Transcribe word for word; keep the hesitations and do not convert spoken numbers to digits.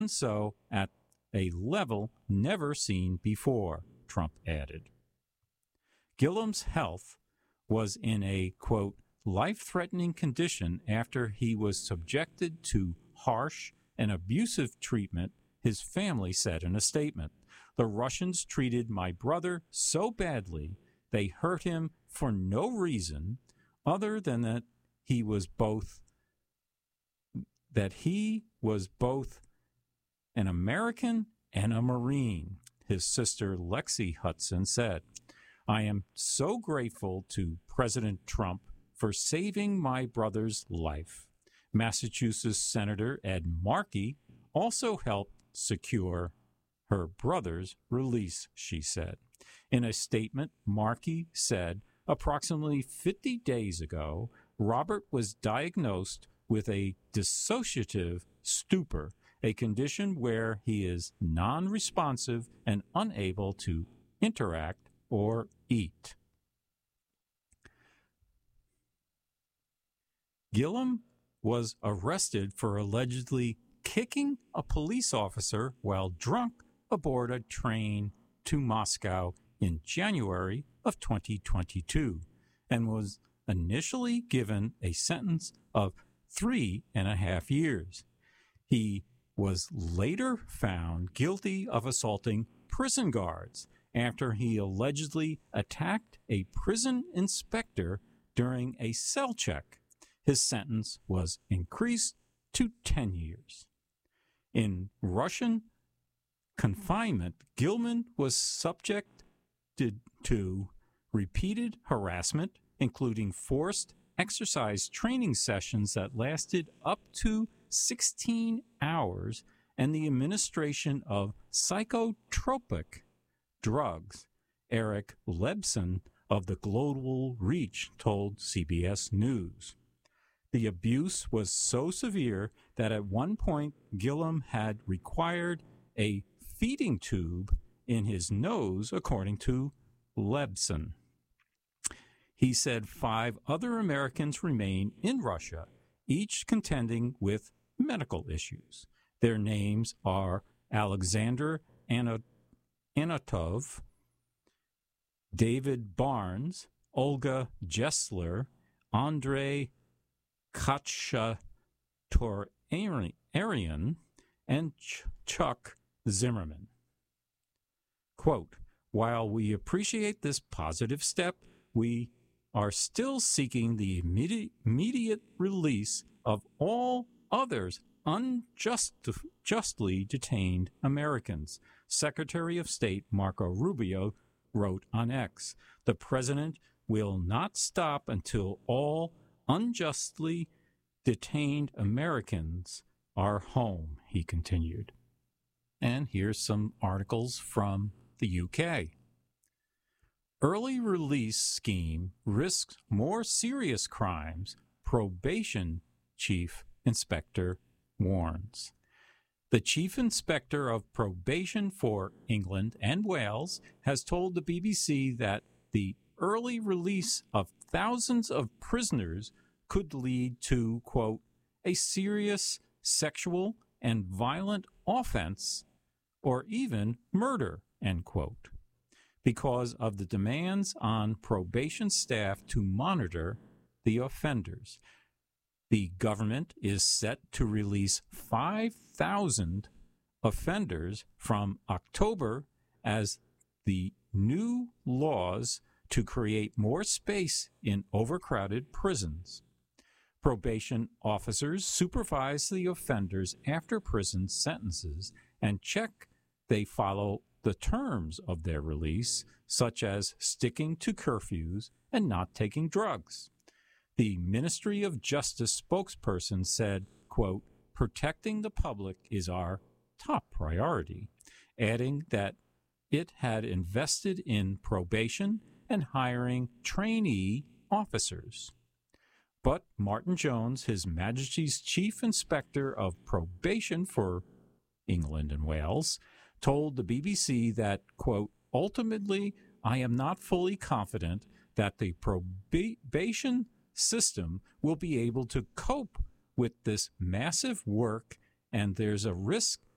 so at a level never seen before, Trump added. Gillam's health was in a, quote, life-threatening condition after he was subjected to harsh and abusive treatment, his family said in a statement. The Russians treated my brother so badly, they hurt him for no reason other than that he was both that he was both an American and a Marine, his sister Lexi Hudson said. I am so grateful to President Trump for saving my brother's life. Massachusetts Senator Ed Markey also helped secure her brother's release, she said. In a statement, Markey said approximately fifty days ago, Robert was diagnosed with a dissociative stupor, a condition where he is non-responsive and unable to interact or eat. Gillam was arrested for allegedly kicking a police officer while drunk aboard a train to Moscow in January of twenty twenty-two and was initially given a sentence of three and a half years. He was later found guilty of assaulting prison guards after he allegedly attacked a prison inspector during a cell check. His sentence was increased to ten years. In Russian confinement, Gilman was subjected to repeated harassment, including forced exercise training sessions that lasted up to sixteen hours, and the administration of psychotropic drugs. Eric Lebson of the Global Reach told C B S News. The abuse was so severe that at one point Gillam had required a feeding tube in his nose, according to Lebson. He said five other Americans remain in Russia, each contending with medical issues. Their names are Alexander Anatov, David Barnes, Olga Jessler, Andrei Khatchatorian, and Ch- Chuck Zimmerman. Quote, while we appreciate this positive step, we are still seeking the immediate, immediate release of all others unjustly detained Americans, Secretary of State Marco Rubio wrote on X. The president will not stop until all unjustly detained Americans are home, he continued. And here's some articles from the U K. Early release scheme risks more serious crimes, probation chief inspector warns. The chief inspector of probation for England and Wales has told the B B C that the early release of thousands of prisoners could lead to, quote, a serious sexual and violent offense or even murder, end quote, because of the demands on probation staff to monitor the offenders. The government is set to release five thousand offenders from October as the new laws to create more space in overcrowded prisons. Probation officers supervise the offenders after prison sentences and check they follow the terms of their release, such as sticking to curfews and not taking drugs. The Ministry of Justice spokesperson said, quote, protecting the public is our top priority, adding that it had invested in probation and hiring trainee officers. But Martin Jones, His Majesty's Chief Inspector of Probation for England and Wales, told the B B C that, quote, ultimately, I am not fully confident that the probation system will be able to cope with this massive work, and there's a risk